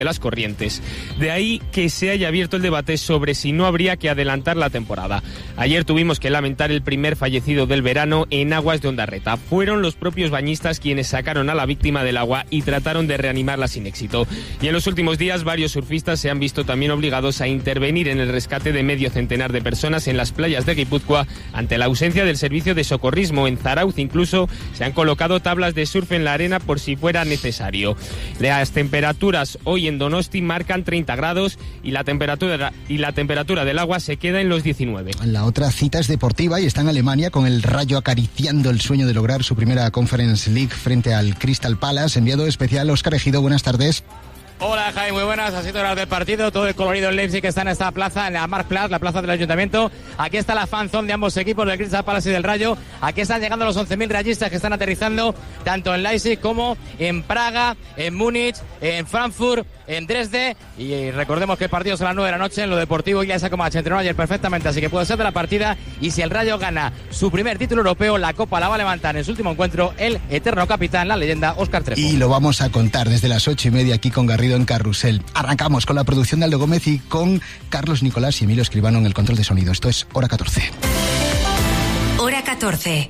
de las corrientes. De ahí que se haya abierto el debate sobre si no habría que adelantar la temporada. Ayer tuvimos que lamentar el primer fallecido del verano en aguas de Ondarreta. Fueron los propios bañistas quienes sacaron a la víctima del agua y trataron de reanimarla sin éxito. Y en los últimos días varios surfistas se han visto también obligados a intervenir en el rescate de medio centenar de personas en las playas de Guipúzcoa ante la ausencia del servicio de socorrismo. En Zarauz incluso se han colocado tablas de surf en la arena por si fuera necesario. Las temperaturas hoy en Donosti marcan 30 grados y la temperatura del agua se queda en los 19. La otra cita es deportiva y está en Alemania con el Rayo acariciando el sueño de lograr su primera Conference League frente al Crystal Palace. Enviado especial Óscar Ejido, buenas tardes. Hola Jaime, muy buenas, así horas del partido, todo el colorido en Leipzig que está en esta plaza, en la Marktplatz, la plaza del Ayuntamiento. Aquí está la fanzone de ambos equipos, del Crystal Palace y del Rayo. Aquí están llegando los 11.000 rayistas que están aterrizando tanto en Leipzig como en Praga, en Múnich, en Frankfurt, en Dresde. Y recordemos que el partido es a las 9 de la noche en lo deportivo. Ya Saco Match entrenó ayer perfectamente, así que puede ser de la partida. Y si el Rayo gana su primer título europeo, la Copa la va a levantar en su último encuentro el eterno capitán, la leyenda Óscar Trejo. Y lo vamos a contar desde las 8:30 aquí con Garrido en Carrusel. Arrancamos con la producción de Aldo Gómez y con Carlos Nicolás y Emilio Escribano en el control de sonido. Esto es Hora 14. Hora 14.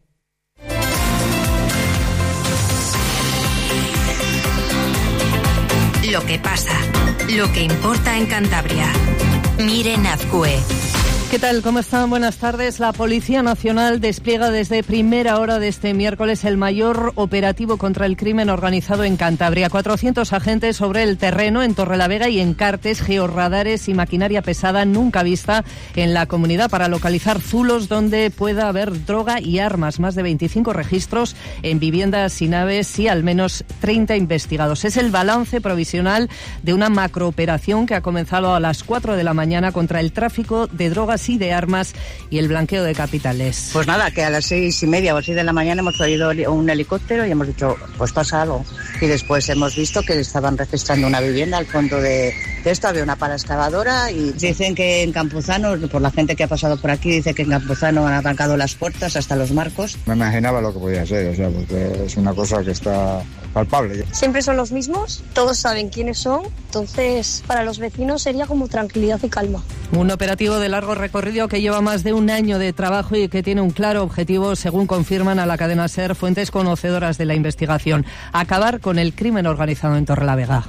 Lo que pasa, lo que importa en Cantabria. Miren Azcue. ¿Qué tal? ¿Cómo están? Buenas tardes. La Policía Nacional despliega desde primera hora de este miércoles el mayor operativo contra el crimen organizado en Cantabria. 400 agentes sobre el terreno en Torrelavega y en Cartes, georradares y maquinaria pesada nunca vista en la comunidad para localizar zulos donde pueda haber droga y armas. Más de 25 registros en viviendas y naves y al menos 30 investigados. Es el balance provisional de una macrooperación que ha comenzado a las 4 de la mañana contra el tráfico de drogas y de armas y el blanqueo de capitales. Pues nada, que a las 6:30 o 6 de la mañana hemos oído un helicóptero y hemos dicho, pues pasa algo. Y después hemos visto que estaban registrando una vivienda al fondo de esto, había una pala excavadora y dicen que en Campuzano, por la gente que ha pasado por aquí, dice que en Campuzano han arrancado las puertas hasta los marcos. Me imaginaba lo que podía ser, o sea, porque es una cosa que está palpable. Siempre son los mismos, todos saben quiénes son, entonces para los vecinos sería como tranquilidad y calma. Un operativo de largo recorrido que lleva más de un año de trabajo y que tiene un claro objetivo, según confirman a la cadena SER fuentes conocedoras de la investigación: acabar con el crimen organizado en Torrelavega.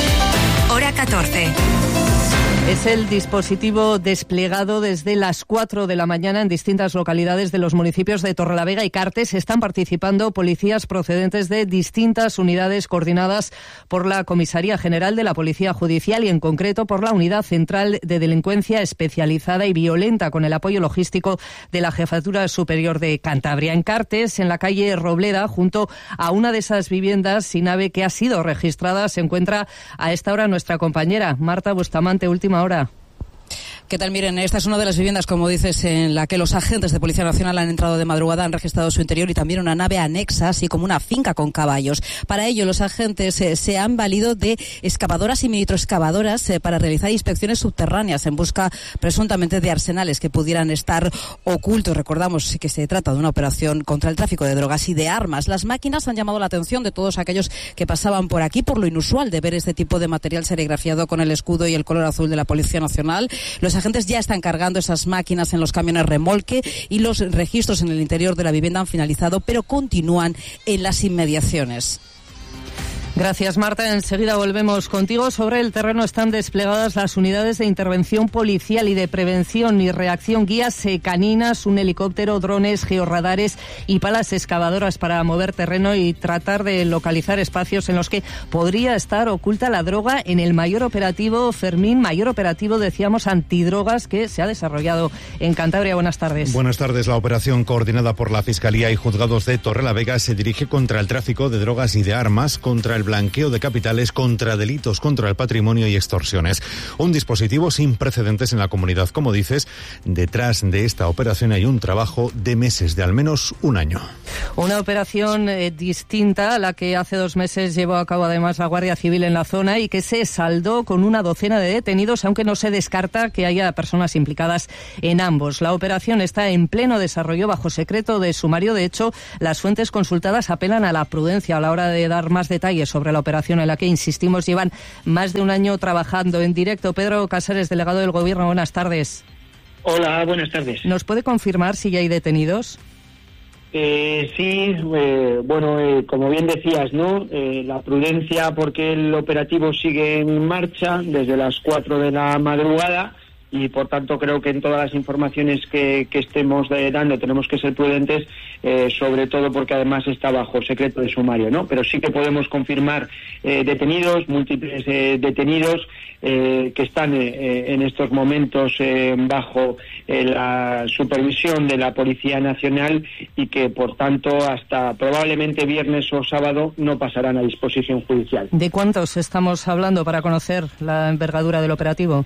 Hora 14. Es el dispositivo desplegado desde las 4 de la mañana en distintas localidades de los municipios de Torrelavega y Cartes. Están participando policías procedentes de distintas unidades coordinadas por la Comisaría General de la Policía Judicial y en concreto por la Unidad Central de Delincuencia Especializada y Violenta, con el apoyo logístico de la Jefatura Superior de Cantabria. En Cartes, en la calle Robleda, junto a una de esas viviendas sin nave que ha sido registrada, se encuentra a esta hora nuestra compañera Marta Bustamante. Última hora. ¿Qué tal? Miren, esta es una de las viviendas, como dices, en la que los agentes de Policía Nacional han entrado de madrugada, han registrado su interior y también una nave anexa, así como una finca con caballos. Para ello, los agentes se han valido de excavadoras y microexcavadoras para realizar inspecciones subterráneas en busca presuntamente de arsenales que pudieran estar ocultos. Recordamos que se trata de una operación contra el tráfico de drogas y de armas. Las máquinas han llamado la atención de todos aquellos que pasaban por aquí por lo inusual de ver este tipo de material serigrafiado con el escudo y el color azul de la Policía Nacional. Los agentes ya están cargando esas máquinas en los camiones remolque y los registros en el interior de la vivienda han finalizado, pero continúan en las inmediaciones. Gracias, Marta. Enseguida volvemos contigo. Sobre el terreno están desplegadas las unidades de intervención policial y de prevención y reacción, guías caninas, un helicóptero, drones, georradares y palas excavadoras para mover terreno y tratar de localizar espacios en los que podría estar oculta la droga en el mayor operativo, Fermín, mayor operativo, decíamos, antidrogas que se ha desarrollado en Cantabria. Buenas tardes. Buenas tardes. La operación coordinada por la Fiscalía y Juzgados de Torrelavega se dirige contra el tráfico de drogas y de armas, contra el blanqueo de capitales, contra delitos contra el patrimonio y extorsiones. Un dispositivo sin precedentes en la comunidad. Como dices, detrás de esta operación hay un trabajo de meses, de al menos un año. Una operación distinta a la que hace 2 meses llevó a cabo además la Guardia Civil en la zona y que se saldó con una docena de detenidos, aunque no se descarta que haya personas implicadas en ambos. La operación está en pleno desarrollo bajo secreto de sumario. De hecho, las fuentes consultadas apelan a la prudencia a la hora de dar más detalles sobre sobre la operación en la que, insistimos, llevan más de un año trabajando en directo. Pedro Casares, delegado del Gobierno, buenas tardes. Hola, buenas tardes. ¿Nos puede confirmar si ya hay detenidos? Sí, como bien decías, ¿no? La prudencia, porque el operativo sigue en marcha desde las 4 de la madrugada y, por tanto, creo que en todas las informaciones que estemos dando tenemos que ser prudentes, sobre todo porque además está bajo secreto de sumario, ¿no? Pero sí que podemos confirmar detenidos, múltiples detenidos, que están en estos momentos bajo la supervisión de la Policía Nacional y que, por tanto, hasta probablemente viernes o sábado no pasarán a disposición judicial. ¿De cuántos estamos hablando para conocer la envergadura del operativo?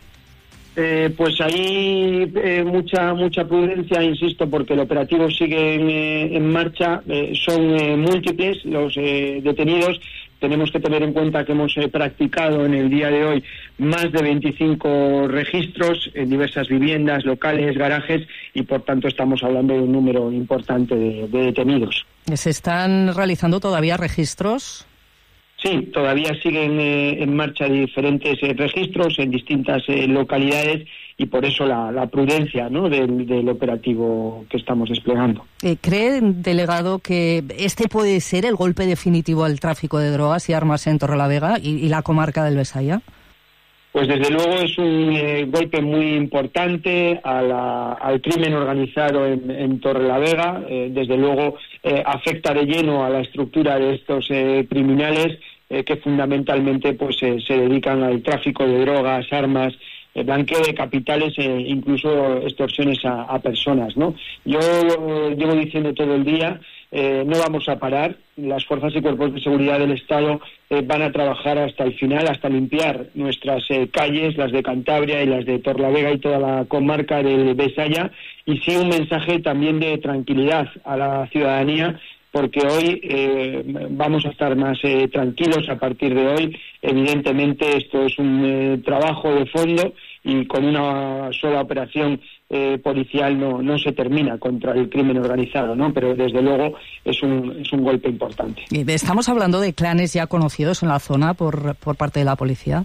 Pues ahí mucha prudencia, insisto, porque el operativo sigue en marcha. Son múltiples los detenidos. Tenemos que tener en cuenta que hemos practicado en el día de hoy más de 25 registros en diversas viviendas, locales, garajes, y por tanto estamos hablando de un número importante de detenidos. ¿Se están realizando todavía registros? Sí, todavía siguen en marcha diferentes registros en distintas localidades y por eso la prudencia, ¿no?, del operativo que estamos desplegando. ¿Cree, delegado, que este puede ser el golpe definitivo al tráfico de drogas y armas en Torrelavega y la comarca del Besaya? Pues desde luego es un golpe muy importante al crimen organizado en Torrelavega. Desde luego afecta de lleno a la estructura de estos criminales que fundamentalmente pues se dedican al tráfico de drogas, armas, blanqueo de capitales e incluso extorsiones a personas, ¿no? Yo llevo diciendo todo el día, no vamos a parar. Las fuerzas y cuerpos de seguridad del Estado van a trabajar hasta el final, hasta limpiar nuestras calles, las de Cantabria y las de Torrelavega y toda la comarca del Besaya, y sí un mensaje también de tranquilidad a la ciudadanía, porque hoy vamos a estar más tranquilos a partir de hoy. Evidentemente esto es un trabajo de fondo y con una sola operación policial no se termina contra el crimen organizado, ¿no? Pero desde luego es un golpe importante. ¿Estamos hablando de clanes ya conocidos en la zona por parte de la policía?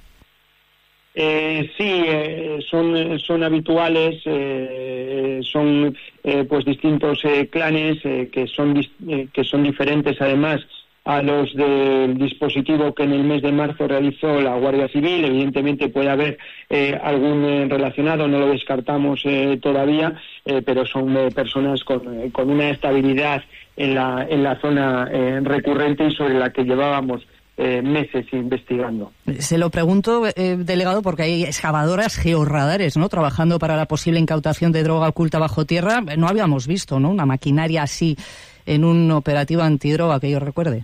Sí, son habituales, son pues distintos clanes que son diferentes además a los del dispositivo que en el mes de marzo realizó la Guardia Civil. Evidentemente puede haber algún relacionado, no lo descartamos todavía, pero son personas con una estabilidad en la zona recurrente y sobre la que llevábamos meses investigando. Se lo pregunto, delegado, porque hay excavadoras, georradares, ¿no?, trabajando para la posible incautación de droga oculta bajo tierra. No habíamos visto, ¿no?, una maquinaria así en un operativo antidroga que yo recuerde.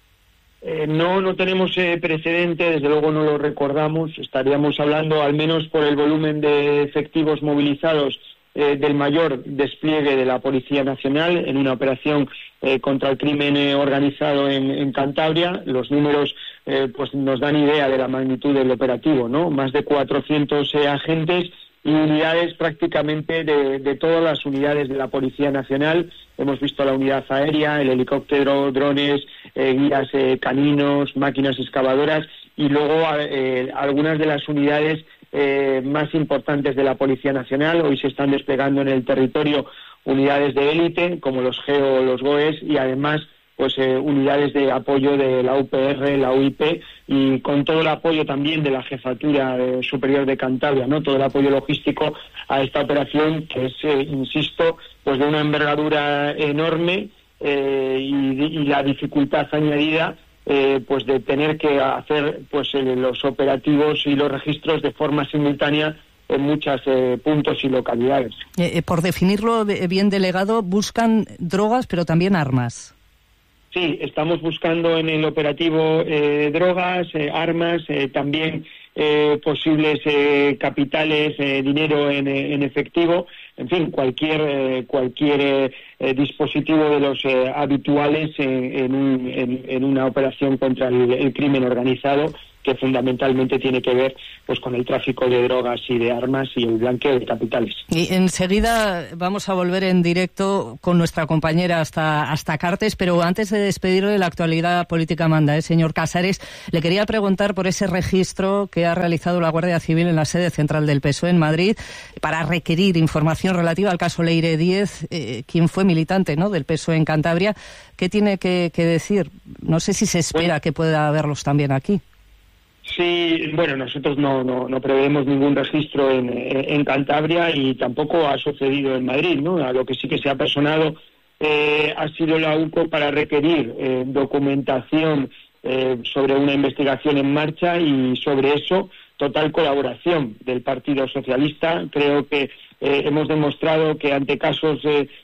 No tenemos precedente, desde luego no lo recordamos. Estaríamos hablando, al menos por el volumen de efectivos movilizados, del mayor despliegue de la Policía Nacional en una operación contra el crimen organizado en Cantabria. Los números pues nos dan idea de la magnitud del operativo, ¿no? Más de 400 agentes y unidades prácticamente de todas las unidades de la Policía Nacional. Hemos visto la unidad aérea, el helicóptero, drones, guías caninos, máquinas excavadoras y luego algunas de las unidades más importantes de la Policía Nacional. Hoy se están desplegando en el territorio unidades de élite como los GEO, los GOES y además pues unidades de apoyo de la UPR, la UIP y con todo el apoyo también de la Jefatura Superior de Cantabria, ¿no? Todo el apoyo logístico a esta operación que es, insisto, pues de una envergadura enorme y la dificultad añadida pues de tener que hacer pues los operativos y los registros de forma simultánea en muchos puntos y localidades. Por definirlo bien, delegado, buscan drogas pero también armas. Sí, estamos buscando en el operativo drogas, armas, también posibles capitales, dinero en efectivo, en fin, cualquier dispositivo de los habituales en una operación contra el crimen organizado que fundamentalmente tiene que ver pues con el tráfico de drogas y de armas y el blanqueo de capitales. Y enseguida vamos a volver en directo con nuestra compañera hasta Cartes, pero antes de despedirle, la actualidad política manda, señor Casares. Le quería preguntar por ese registro que ha realizado la Guardia Civil en la sede central del PSOE en Madrid para requerir información relativa al caso Leire Díez, quien fue militante, ¿no?, del PSOE en Cantabria. ¿Qué tiene que decir? No sé si se espera que pueda haberlos también aquí. Sí, bueno, nosotros no preveemos ningún registro en Cantabria y tampoco ha sucedido en Madrid, ¿no? A lo que sí que se ha personado ha sido la UCO para requerir documentación sobre una investigación en marcha y sobre eso total colaboración del Partido Socialista. Creo que hemos demostrado que ante casos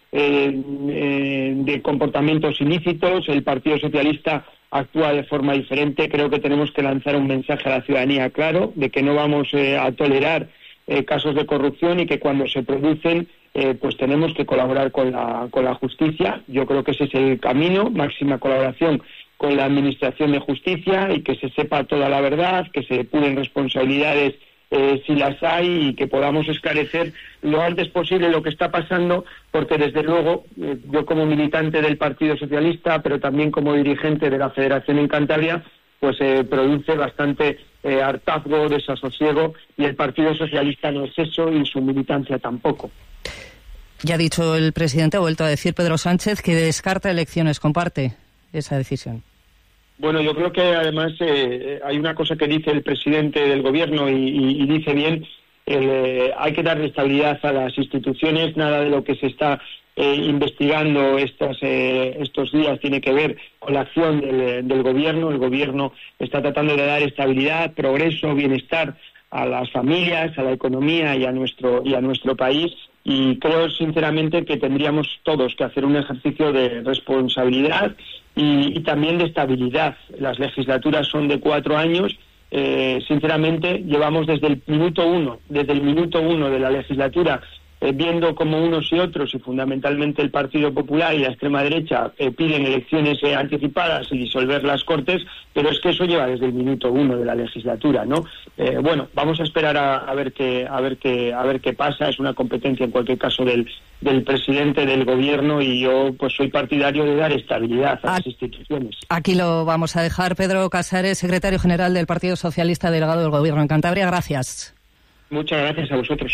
de comportamientos ilícitos el Partido Socialista actúa de forma diferente. Creo que tenemos que lanzar un mensaje a la ciudadanía claro de que no vamos a tolerar casos de corrupción y que cuando se producen pues tenemos que colaborar con la justicia. Yo creo que ese es el camino, máxima colaboración con la Administración de Justicia y que se sepa toda la verdad, que se depuren responsabilidades si las hay y que podamos esclarecer lo antes posible lo que está pasando, porque desde luego yo como militante del Partido Socialista, pero también como dirigente de la Federación en Cantabria, pues produce bastante hartazgo, desasosiego, y el Partido Socialista no es eso y su militancia tampoco. Ya ha dicho el presidente, ha vuelto a decir Pedro Sánchez, que descarta elecciones. ¿Comparte esa decisión? Bueno, yo creo que además hay una cosa que dice el presidente del gobierno y dice bien, hay que darle estabilidad a las instituciones. Nada de lo que se está investigando estos días tiene que ver con la acción del gobierno. El gobierno está tratando de dar estabilidad, progreso, bienestar a las familias, a la economía y a nuestro país. Y creo sinceramente que tendríamos todos que hacer un ejercicio de responsabilidad y también de estabilidad. Las legislaturas son de 4 años. Sinceramente, llevamos desde el minuto uno de la legislatura viendo cómo unos y otros, y fundamentalmente el Partido Popular y la extrema derecha, piden elecciones anticipadas y disolver las Cortes, pero es que eso lleva desde el minuto 1 de la legislatura, ¿no? Bueno, vamos a esperar a ver qué pasa. Es una competencia en cualquier caso del presidente del gobierno y yo pues soy partidario de dar estabilidad a las instituciones. Aquí lo vamos a dejar. Pedro Casares, secretario general del Partido Socialista, delegado del Gobierno en Cantabria. Gracias. Muchas gracias a vosotros.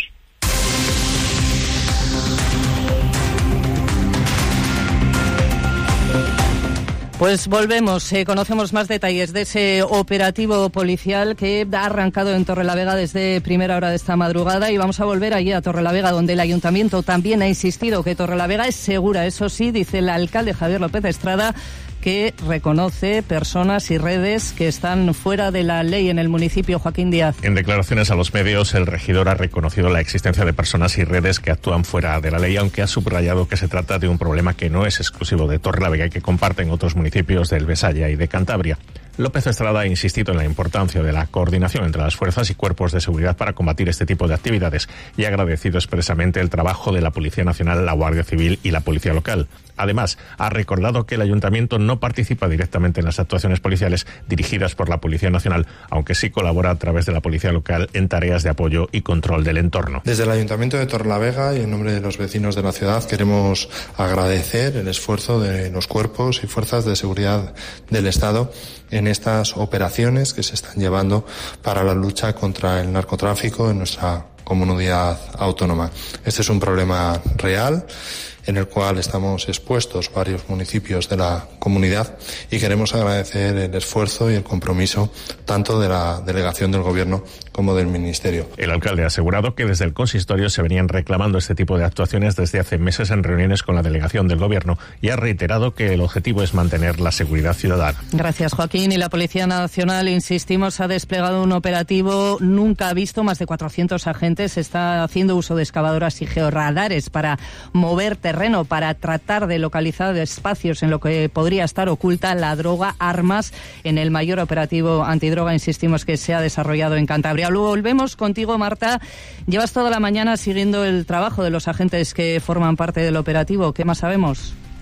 Pues volvemos, conocemos más detalles de ese operativo policial que ha arrancado en Torrelavega desde primera hora de esta madrugada, y vamos a volver allí a Torrelavega, donde el ayuntamiento también ha insistido que Torrelavega es segura. Eso sí, dice el alcalde Javier López Estrada, que reconoce personas y redes que están fuera de la ley en el municipio. Joaquín Díaz. En declaraciones a los medios, el regidor ha reconocido la existencia de personas y redes que actúan fuera de la ley, aunque ha subrayado que se trata de un problema que no es exclusivo de Torrelavega y que comparten otros municipios del Besaya y de Cantabria. López Estrada ha insistido en la importancia de la coordinación entre las fuerzas y cuerpos de seguridad para combatir este tipo de actividades y ha agradecido expresamente el trabajo de la Policía Nacional, la Guardia Civil y la Policía Local. Además, ha recordado que el Ayuntamiento no participa directamente en las actuaciones policiales dirigidas por la Policía Nacional, aunque sí colabora a través de la Policía Local en tareas de apoyo y control del entorno. Desde el Ayuntamiento de Torrelavega y en nombre de los vecinos de la ciudad queremos agradecer el esfuerzo de los cuerpos y fuerzas de seguridad del Estado en estas operaciones que se están llevando para la lucha contra el narcotráfico en nuestra comunidad autónoma. Este es un problema real en el cual estamos expuestos varios municipios de la comunidad y queremos agradecer el esfuerzo y el compromiso tanto de la delegación del Gobierno como del Ministerio. El alcalde ha asegurado que desde el consistorio se venían reclamando este tipo de actuaciones desde hace meses en reuniones con la delegación del Gobierno y ha reiterado que el objetivo es mantener la seguridad ciudadana. Gracias, Joaquín. Y la Policía Nacional, insistimos, ha desplegado un operativo nunca visto. Más de 400 agentes. Está haciendo uso de excavadoras y georradares para mover terreno, para tratar de localizar espacios en lo que podría estar oculta la droga, armas, en el mayor operativo antidroga, insistimos, que se ha desarrollado en Cantabria. Luego volvemos contigo, Marta. Llevas toda la mañana siguiendo el trabajo de los agentes que forman parte del operativo. ¿Qué más sabemos?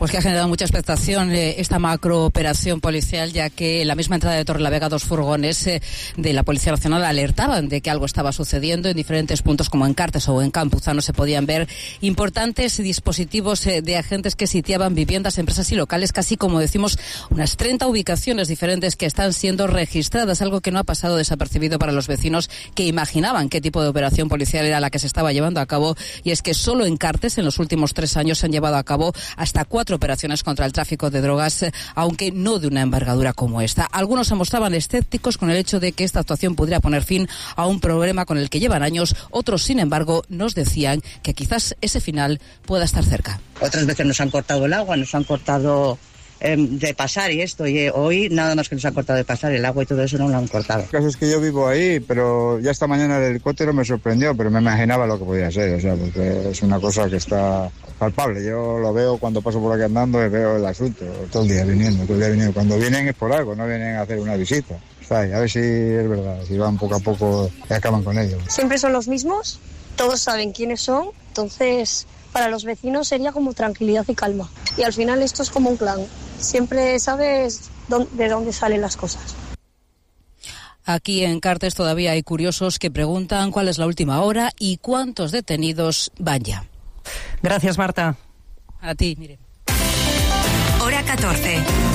Pues que ha generado mucha expectación esta macrooperación policial, ya que en la misma entrada de Torrelavega 2 furgones de la Policía Nacional alertaban de que algo estaba sucediendo. En diferentes puntos, como en Cartes o en Campuzano, se podían ver importantes dispositivos de agentes que sitiaban viviendas, empresas y locales, casi como decimos, unas 30 ubicaciones diferentes que están siendo registradas, algo que no ha pasado desapercibido para los vecinos que imaginaban qué tipo de operación policial era la que se estaba llevando a cabo. Y es que solo en Cartes, en los últimos 3 años, se han llevado a cabo hasta 4 operaciones contra el tráfico de drogas, aunque no de una envergadura como esta. Algunos se mostraban escépticos con el hecho de que esta actuación podría poner fin a un problema con el que llevan años. Otros, sin embargo, nos decían que quizás ese final pueda estar cerca. Otras veces nos han cortado el agua, nos han cortado de pasar y esto, y hoy nada más que nos han cortado de pasar, el agua y todo eso no lo han cortado. El caso es que yo vivo ahí, pero ya esta mañana el helicóptero me sorprendió, pero me imaginaba lo que podía ser, o sea, porque es una cosa que está palpable. Yo lo veo cuando paso por aquí andando y veo el asunto, todo el día viniendo. Cuando vienen es por algo, no vienen a hacer una visita. A ver si es verdad, si van poco a poco y acaban con ellos. Siempre son los mismos, todos saben quiénes son, entonces para los vecinos sería como tranquilidad y calma. Y al final esto es como un clan, siempre sabes de dónde salen las cosas. Aquí en Cartes todavía hay curiosos que preguntan cuál es la última hora y cuántos detenidos van ya. Gracias, Marta. A ti, mire. Hora 14.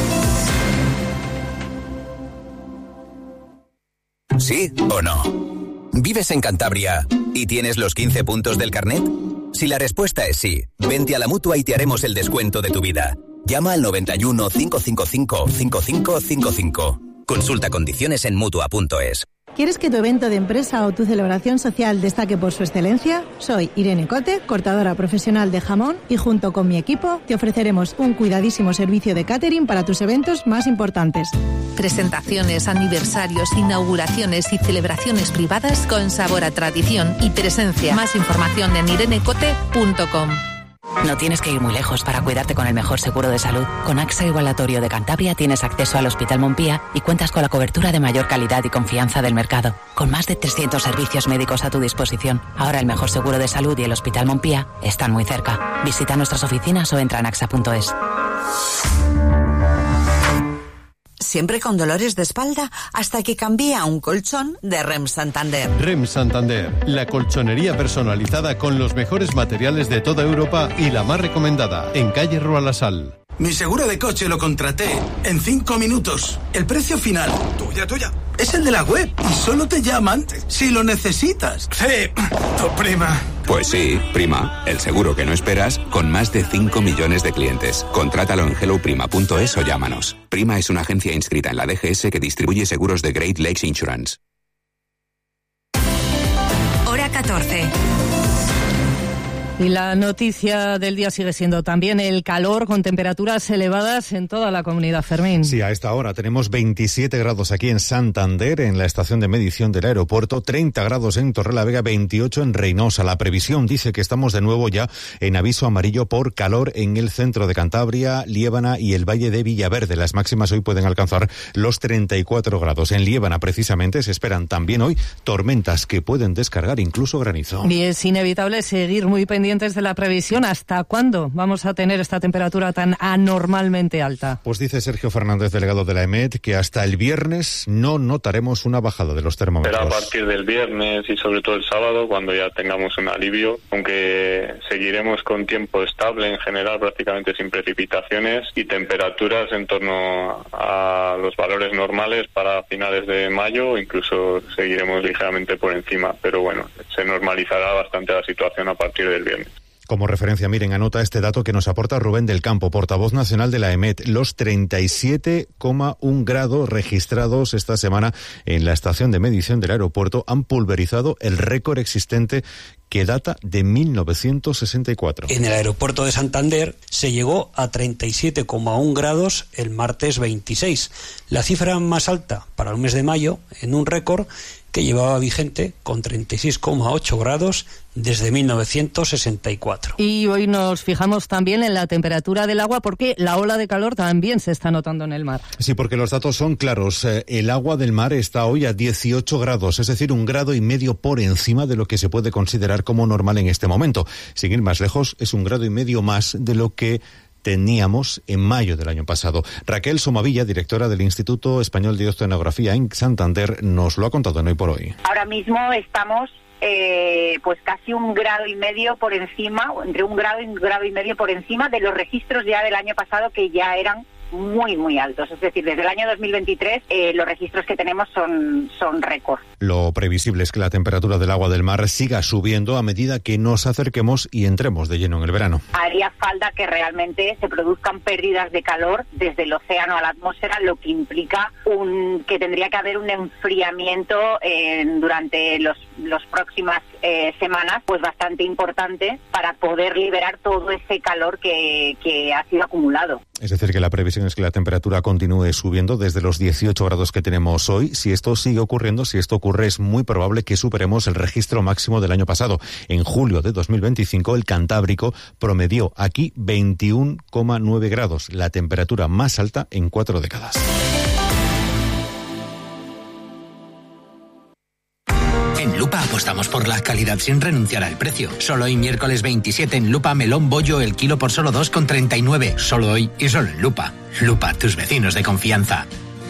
¿Sí o no? ¿Vives en Cantabria y tienes los 15 puntos del carnet? Si la respuesta es sí, vente a la Mutua y te haremos el descuento de tu vida. Llama al 91 555 5555. Consulta condiciones en Mutua.es. ¿Quieres que tu evento de empresa o tu celebración social destaque por su excelencia? Soy Irene Cote, cortadora profesional de jamón, y junto con mi equipo te ofreceremos un cuidadísimo servicio de catering para tus eventos más importantes. Presentaciones, aniversarios, inauguraciones y celebraciones privadas con sabor a tradición y presencia. Más información en irenecote.com. No tienes que ir muy lejos para cuidarte con el mejor seguro de salud. Con AXA Igualatorio de Cantabria tienes acceso al Hospital Montpía y cuentas con la cobertura de mayor calidad y confianza del mercado. Con más de 300 servicios médicos a tu disposición. Ahora el mejor seguro de salud y el Hospital Montpía están muy cerca. Visita nuestras oficinas o entra en axa.es. Siempre con dolores de espalda hasta que cambié a un colchón de REM Santander. REM Santander, la colchonería personalizada con los mejores materiales de toda Europa y la más recomendada, en calle Roalasal. Mi seguro de coche lo contraté en 5 minutos. El precio final, tuya, es el de la web y solo te llaman si lo necesitas. Sí, prima. Pues sí, Prima, el seguro que no esperas con más de 5 millones de clientes. Contrátalo en helloprima.es o llámanos. Prima es una agencia inscrita en la DGS que distribuye seguros de Great Lakes Insurance. Hora 14. Y la noticia del día sigue siendo también el calor, con temperaturas elevadas en toda la comunidad, Fermín. Sí, a esta hora tenemos 27 grados aquí en Santander, en la estación de medición del aeropuerto, 30 grados en Torrelavega, 28 en Reynosa. La previsión dice que estamos de nuevo ya en aviso amarillo por calor en el centro de Cantabria, Liébana y el Valle de Villaverde. Las máximas hoy pueden alcanzar los 34 grados. En Liébana, precisamente, se esperan también hoy tormentas que pueden descargar incluso granizo. Y es inevitable seguir muy pendientes de la previsión. ¿Hasta cuándo vamos a tener esta temperatura tan anormalmente alta? Pues dice Sergio Fernández, delegado de la EMET, que hasta el viernes no notaremos una bajada de los termómetros. Pero a partir del viernes y sobre todo el sábado, cuando ya tengamos un alivio, aunque seguiremos con tiempo estable en general, prácticamente sin precipitaciones, y temperaturas en torno a los valores normales para finales de mayo, o incluso seguiremos ligeramente por encima. Pero bueno, se normalizará bastante la situación a partir del viernes. Como referencia, miren, anota este dato que nos aporta Rubén del Campo, portavoz nacional de la EMET. Los 37,1 grados registrados esta semana en la estación de medición del aeropuerto han pulverizado el récord existente que data de 1964. En el aeropuerto de Santander se llegó a 37,1 grados el martes 26, la cifra más alta para el mes de mayo, en un récord que llevaba vigente con 36,8 grados desde 1964. Y hoy nos fijamos también en la temperatura del agua, porque la ola de calor también se está notando en el mar. Sí, porque los datos son claros. El agua del mar está hoy a 18 grados, es decir, 1,5 grados por encima de lo que se puede considerar como normal en este momento. Sin ir más lejos, es 1,5 grados más de lo que teníamos en mayo del año pasado. Raquel Somavilla, directora del Instituto Español de Oceanografía en Santander, nos lo ha contado en Hoy por Hoy. Ahora mismo estamos pues casi 1,5 grados por encima, entre 1 grado y 1,5 grados por encima de los registros ya del año pasado, que ya eran muy altos. Es decir, desde el año 2023 los registros que tenemos son récord. Lo previsible es que la temperatura del agua del mar siga subiendo a medida que nos acerquemos y entremos de lleno en el verano. Haría falta que realmente se produzcan pérdidas de calor desde el océano a la atmósfera, lo que implica que tendría que haber un enfriamiento durante las próximas semanas, pues bastante importante, para poder liberar todo ese calor que ha sido acumulado. Es decir, que la previsión es que la temperatura continúe subiendo desde los 18 grados que tenemos hoy. Si esto sigue ocurriendo, si esto ocurre, es muy probable que superemos el registro máximo del año pasado. En julio de 2025, el Cantábrico promedió aquí 21,9 grados, la temperatura más alta en 4 décadas. En Lupa apostamos por la calidad sin renunciar al precio. Solo hoy, miércoles 27, en Lupa, melón bollo el kilo por solo 2,39. Solo hoy y solo en Lupa. Lupa, tus vecinos de confianza.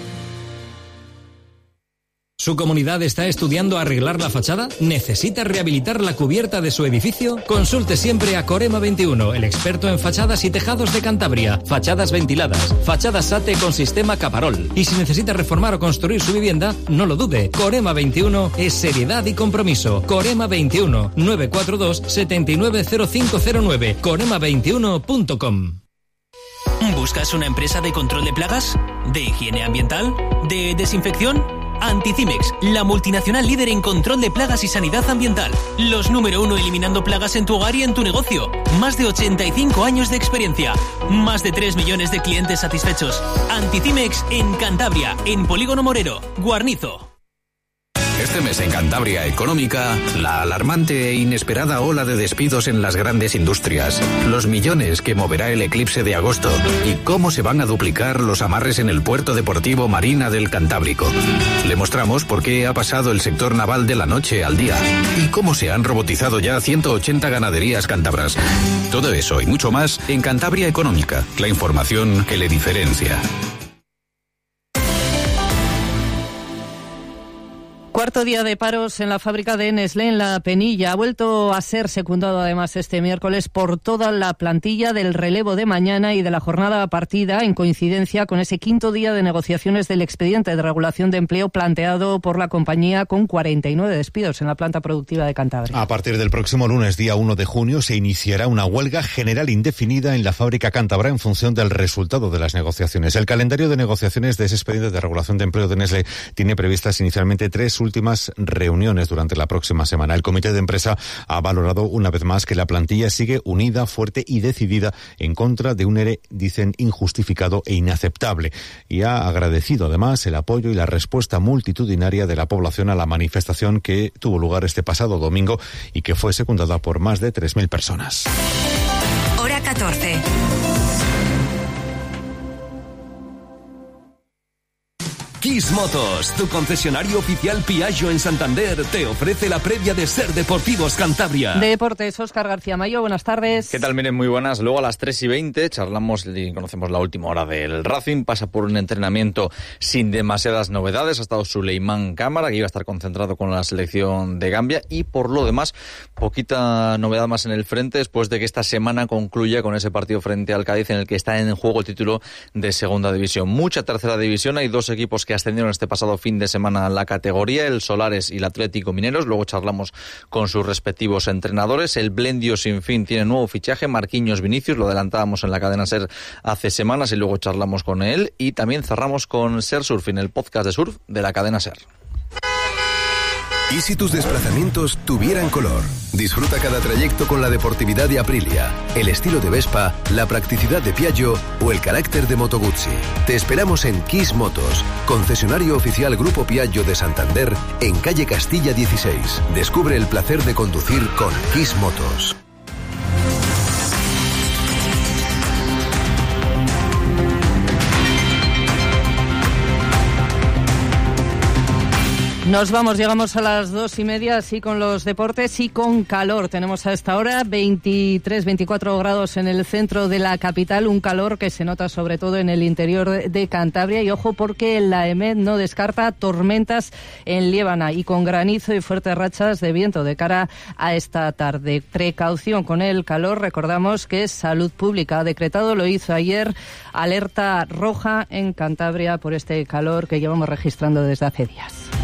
¿Su comunidad está estudiando arreglar la fachada? ¿Necesita rehabilitar la cubierta de su edificio? Consulte siempre a Corema 21, el experto en fachadas y tejados de Cantabria. Fachadas ventiladas, fachadas SATE con sistema Caparol. Y si necesita reformar o construir su vivienda, no lo dude. Corema 21 es seriedad y compromiso. Corema 21, 942 790509. Corema21.com. ¿Buscas una empresa de control de plagas? ¿De higiene ambiental? ¿De desinfección? Anticimex, la multinacional líder en control de plagas y sanidad ambiental. Los número 1 eliminando plagas en tu hogar y en tu negocio. Más de 85 años de experiencia. Más de 3 millones de clientes satisfechos. Anticimex en Cantabria, en Polígono Morero, Guarnizo. Este mes en Cantabria Económica, la alarmante e inesperada ola de despidos en las grandes industrias, los millones que moverá el eclipse de agosto y cómo se van a duplicar los amarres en el puerto deportivo Marina del Cantábrico. Le mostramos por qué ha pasado el sector naval de la noche al día y cómo se han robotizado ya 180 ganaderías cántabras. Todo eso y mucho más en Cantabria Económica, la información que le diferencia. Cuarto día de paros en la fábrica de Nestlé en La Penilla. Ha vuelto a ser secundado además este miércoles por toda la plantilla del relevo de mañana y de la jornada partida, en coincidencia con ese quinto día de negociaciones del expediente de regulación de empleo planteado por la compañía, con 49 despidos en la planta productiva de Cantabria. A partir del próximo lunes, día 1 de junio, se iniciará una huelga general indefinida en la fábrica cántabra en función del resultado de las negociaciones. El calendario de negociaciones de ese expediente de regulación de empleo de Nestlé tiene previstas inicialmente 3 últimas reuniones durante la próxima semana. El comité de empresa ha valorado una vez más que la plantilla sigue unida, fuerte y decidida en contra de un ERE, dicen, injustificado e inaceptable, y ha agradecido además el apoyo y la respuesta multitudinaria de la población a la manifestación que tuvo lugar este pasado domingo y que fue secundada por más de 3.000 personas. Hora 14. Kiss Motos, tu concesionario oficial Piaggio en Santander, te ofrece la previa de Ser Deportivos Cantabria. Deportes, Óscar García Mayo, buenas tardes. ¿Qué tal? Miren, muy buenas. Luego a las 3:20 charlamos y conocemos la última hora del Racing. Pasa por un entrenamiento sin demasiadas novedades. Ha estado Suleimán Cámara, que iba a estar concentrado con la selección de Gambia. Y por lo demás, poquita novedad más en el frente, después de que esta semana concluya con ese partido frente al Cádiz, en el que está en juego el título de Segunda División. Mucha Tercera División. Hay dos equipos que ascendieron este pasado fin de semana a la categoría, el Solares y el Atlético Mineros. Luego charlamos con sus respectivos entrenadores. El Blendio Sinfín tiene nuevo fichaje, Marquinhos Vinicius, lo adelantábamos en la cadena SER hace semanas y luego charlamos con él. Y también cerramos con SER Surfing, el podcast de surf de la cadena SER. ¿Y si tus desplazamientos tuvieran color? Disfruta cada trayecto con la deportividad de Aprilia, el estilo de Vespa, la practicidad de Piaggio o el carácter de Moto Guzzi. Te esperamos en Kiss Motos, concesionario oficial Grupo Piaggio de Santander, en calle Castilla 16. Descubre el placer de conducir con Kiss Motos. Nos vamos, llegamos a las 2:30, así con los deportes y con calor. Tenemos a esta hora 23, 24 grados en el centro de la capital, un calor que se nota sobre todo en el interior de Cantabria. Y ojo, porque la EMET no descarta tormentas en Liébana y con granizo y fuertes rachas de viento de cara a esta tarde. Precaución con el calor, recordamos que Salud Pública ha decretado, lo hizo ayer, alerta roja en Cantabria por este calor que llevamos registrando desde hace días.